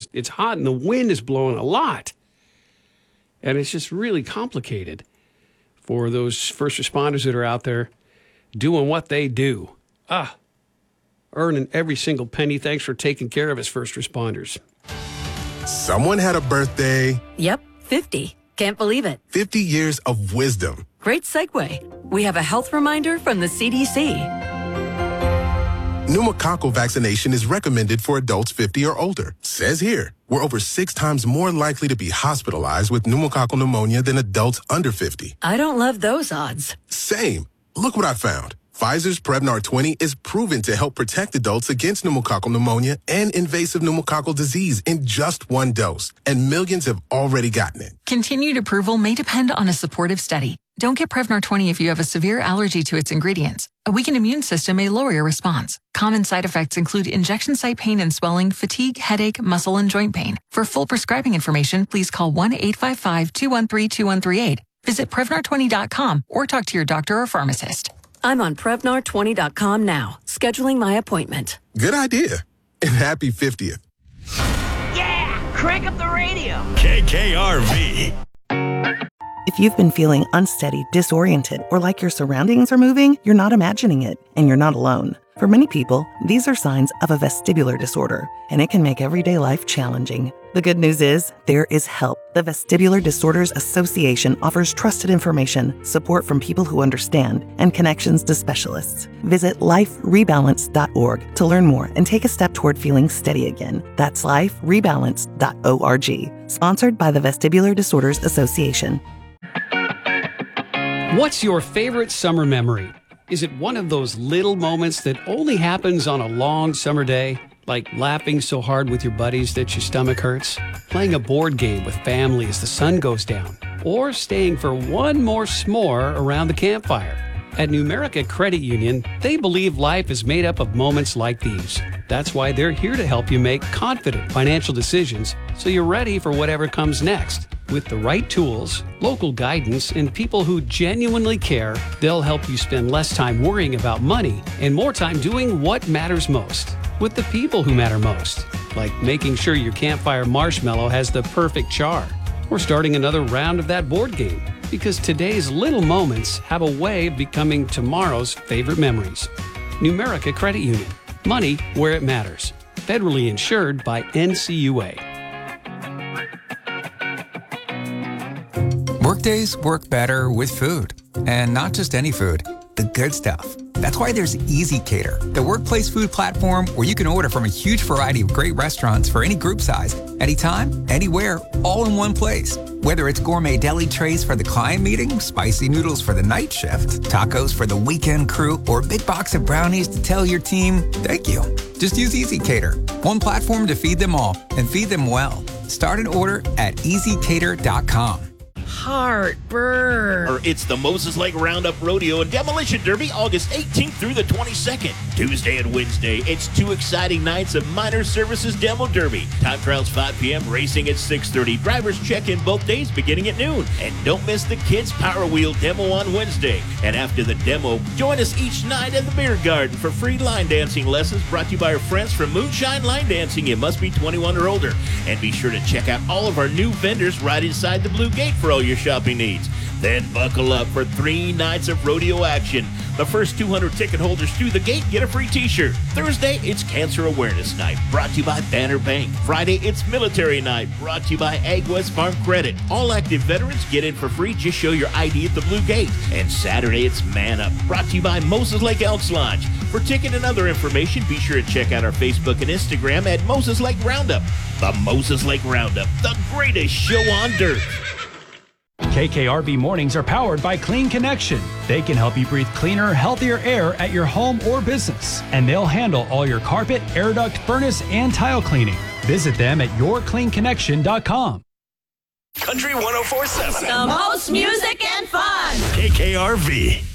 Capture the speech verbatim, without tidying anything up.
it's hot and the wind is blowing a lot. And it's just really complicated for those first responders that are out there doing what they do. Ah, earning every single penny. Thanks for taking care of us, first responders. Someone had a birthday. Yep, fifty. Can't believe it. fifty years of wisdom. Great segue. We have a health reminder from the C D C. Pneumococcal vaccination is recommended for adults fifty or older. Says here, we're over six times more likely to be hospitalized with pneumococcal pneumonia than adults under fifty. I don't love those odds. Same. Look what I found. Pfizer's Prevnar twenty is proven to help protect adults against pneumococcal pneumonia and invasive pneumococcal disease in just one dose. And millions have already gotten it. Continued approval may depend on a supportive study. Don't get Prevnar twenty if you have a severe allergy to its ingredients. A weakened immune system may lower your response. Common side effects include injection site pain and swelling, fatigue, headache, muscle, and joint pain. For full prescribing information, please call one eight five five, two one three, two one three eight. Visit Prevnar twenty dot com or talk to your doctor or pharmacist. I'm on Prevnar twenty dot com now, scheduling my appointment. Good idea. And happy fiftieth. Yeah! Crank up the radio! K K R V. If you've been feeling unsteady, disoriented, or like your surroundings are moving, you're not imagining it, and you're not alone. For many people, these are signs of a vestibular disorder, and it can make everyday life challenging. The good news is, there is help. The Vestibular Disorders Association offers trusted information, support from people who understand, and connections to specialists. Visit life rebalance dot org to learn more and take a step toward feeling steady again. That's life rebalance dot org. Sponsored by the Vestibular Disorders Association. What's your favorite summer memory? Is it one of those little moments that only happens on a long summer day? Like laughing so hard with your buddies that your stomach hurts? Playing a board game with family as the sun goes down? Or staying for one more s'more around the campfire? At Numerica Credit Union, they believe life is made up of moments like these. That's why they're here to help you make confident financial decisions so you're ready for whatever comes next. With the right tools, local guidance, and people who genuinely care, they'll help you spend less time worrying about money and more time doing what matters most. With the people who matter most, like making sure your campfire marshmallow has the perfect char, or starting another round of that board game, because today's little moments have a way of becoming tomorrow's favorite memories. Numerica Credit Union. Money where it matters. Federally insured by N C U A. Workdays work better with food, and not just any food, the good stuff. That's why there's ezCater, the workplace food platform where you can order from a huge variety of great restaurants for any group size, anytime, anywhere, all in one place. Whether it's gourmet deli trays for the client meeting, spicy noodles for the night shift, tacos for the weekend crew, or a big box of brownies to tell your team, thank you. Just use ezCater, one platform to feed them all and feed them well. Start an order at easy cater dot com. Heartburn. Or it's the Moses Lake Roundup Rodeo and Demolition Derby, August eighteenth through the twenty-second. Tuesday and Wednesday, it's two exciting nights of Minor Services Demo Derby. Time trials five p.m., racing at six thirty. Drivers check in both days beginning at noon. And don't miss the Kids Power Wheel Demo on Wednesday. And after the demo, join us each night at the Beer Garden for free line dancing lessons brought to you by our friends from Moonshine Line Dancing. You must be twenty-one or older. And be sure to check out all of our new vendors right inside the Blue Gate for all your shopping needs. Then buckle up for three nights of rodeo action. The first two hundred ticket holders through the gate get a free t-shirt. Thursday, it's Cancer Awareness Night, brought to you by Banner Bank. Friday, it's Military Night, brought to you by AgWest Farm Credit. All active veterans get in for free. Just show your I D at the Blue Gate. And Saturday, it's Man Up, brought to you by Moses Lake Elks Lodge. For ticket and other information, be sure to check out our Facebook and Instagram at Moses Lake Roundup. The Moses Lake Roundup, the greatest show on dirt. K K R V mornings are powered by Clean Connection. They can help you breathe cleaner, healthier air at your home or business. And they'll handle all your carpet, air duct, furnace, and tile cleaning. Visit them at your clean connection dot com. Country one oh four point seven. The most music and fun. K K R V.